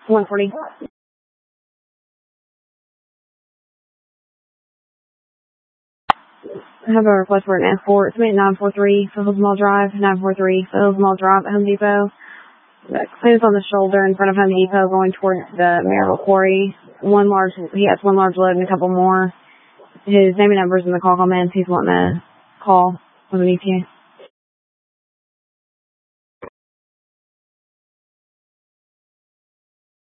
140. I have a request for an escort. It's 943 Phillips Mall Drive, 943 Phillips Mall Drive at Home Depot. The claim's on the shoulder in front of Home Depot going towards the Maryville Quarry. He has one large load and a couple more. His name and number's in the call comments. He's wanting to call with an ETA.